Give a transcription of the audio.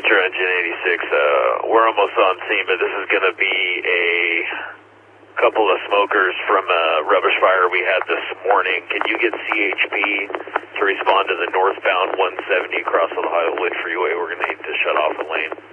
Roger, Engine 86. We're almost on scene, but this is going to be a couple of smokers from a rubbish fire we had this morning. Can you get CHP to respond to the northbound 170 across the Ohio Lake Freeway? We're going to need to shut off the lane.